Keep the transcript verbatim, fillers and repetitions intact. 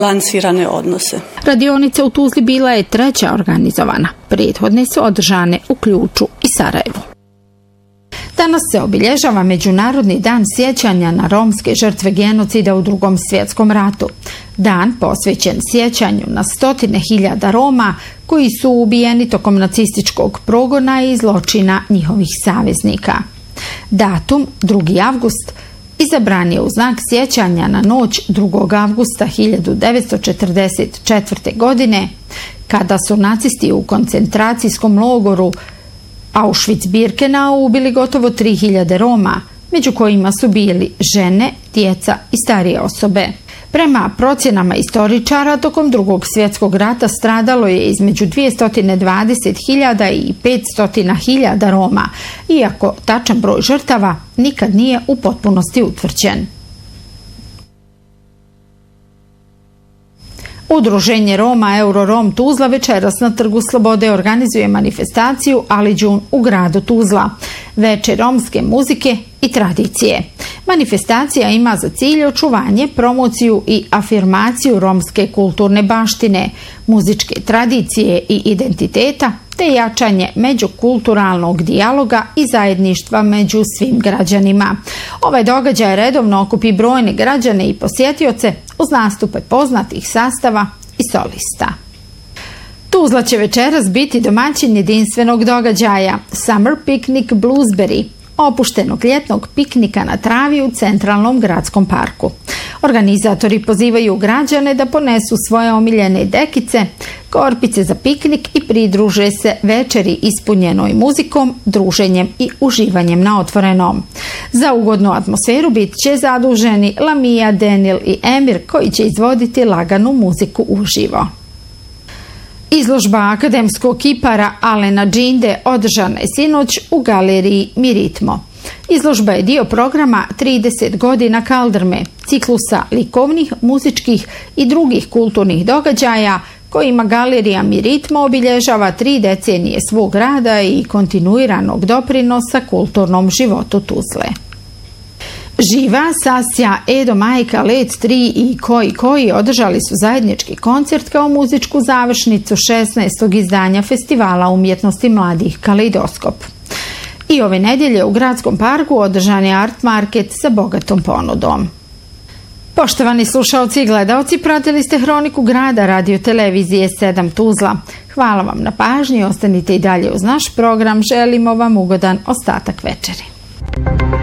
lansirane odnose. Radionica u Tuzli bila je treća organizovana. Prethodne su održane u Ključu i Sarajevu. Danas se obilježava Međunarodni dan sjećanja na romske žrtve genocida u Drugom svjetskom ratu. Dan posvećen sjećanju na stotine hiljada Roma koji su ubijeni tokom nacističkog progona i zločina njihovih saveznika. Datum drugi avgust izabran je u znak sjećanja na noć drugog avgusta hiljadu devetsto četrdeset četvrte. godine, kada su nacisti u koncentracijskom logoru Auschwitz-Birkenau ubili gotovo tri hiljade Roma, među kojima su bili žene, djeca i starije osobe. Prema procjenama istoričara, tokom Drugog svjetskog rata stradalo je između dvjesto dvadeset hiljada i petsto hiljada Roma, iako tačan broj žrtava nikad nije u potpunosti utvrđen. Udruženje Roma Eurorom Tuzla večeras na Trgu Slobode organizuje manifestaciju Aliđun u gradu Tuzla, veče romske muzike i tradicije. Manifestacija ima za cilj očuvanje, promociju i afirmaciju romske kulturne baštine, muzičke tradicije i identiteta, te jačanje međukulturalnog dijaloga i zajedništva među svim građanima. Ovaj događaj redovno okupi brojne građane i posjetioce uz nastupe poznatih sastava i solista. Tuzla će večeras biti domaćin jedinstvenog događaja Summer Picnic Bluesberry, opuštenog ljetnog piknika na travi u centralnom gradskom parku. Organizatori pozivaju građane da ponesu svoje omiljene dekice, korpice za piknik i pridruže se večeri ispunjenoj muzikom, druženjem i uživanjem na otvorenom. Za ugodnu atmosferu bit će zaduženi Lamija, Denil i Emir, koji će izvoditi laganu muziku uživo. Izložba akademskog kipara Alena Džinde održana je sinoć u galeriji Miritmo. Izložba je dio programa trideset godina Kaldrme, ciklusa likovnih, muzičkih i drugih kulturnih događaja kojima galerija Miritmo obilježava tri decenije svog rada i kontinuiranog doprinosa kulturnom životu Tuzle. Živa, Sasja, Edo, Majka, Let tri i Koji Koji održali su zajednički koncert kao muzičku završnicu šesnaestog izdanja Festivala umjetnosti mladih Kaleidoskop. I ove nedjelje u gradskom parku održan je art market sa bogatom ponudom. Poštovani slušaoci i gledaoci, pratili ste Hroniku grada radio televizije sedam Tuzla. Hvala vam na pažnji, ostanite i dalje uz naš program, želimo vam ugodan ostatak večeri.